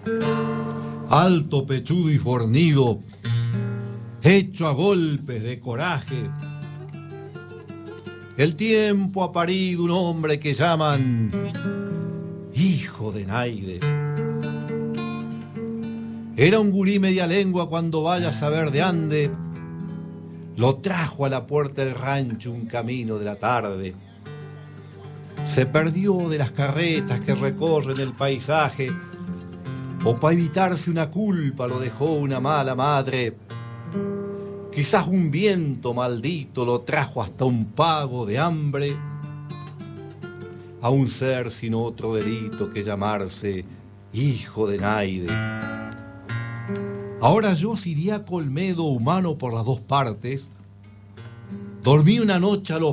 alto, pechudo y fornido, hecho a golpes de coraje. El tiempo ha parido un hombre que llaman hijo de Naide. Era un gurí media lengua cuando vaya a saber de ande. Lo trajo a la puerta del rancho un camino de la tarde. Se perdió de las carretas que recorren el paisaje, o para evitarse una culpa lo dejó una mala madre. Quizás un viento maldito lo trajo hasta un pago de hambre, a un ser sin otro delito que llamarse hijo de Naide. Ahora yo, siriaco Olmedo, humano por las dos partes, dormí una noche a lo